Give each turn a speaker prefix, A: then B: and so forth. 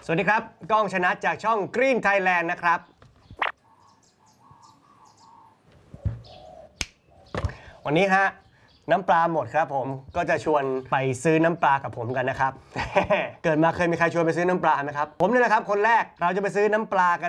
A: สวัสดีครับก้องชนะจากช่อง Green Thailand นะครับวันนี้ฮะน้ำปลาหมดครับผมก็จะชวนไปซื้อน้ำปลากับผมกันนะครับ เกิดมาเคยมีใครชวนไปซื้อน้ำปลาไหมครับผมนี่แหละครับคนแรกเราจะไปซื้อน้ำปลากัน